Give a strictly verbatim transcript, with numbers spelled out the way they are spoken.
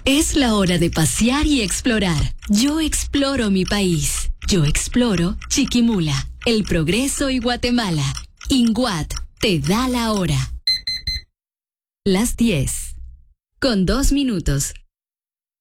Es la hora de pasear y explorar. Yo exploro mi país. Yo exploro Chiquimula, El Progreso y Guatemala. INGUAT te da la hora. Las diez. Con dos minutos.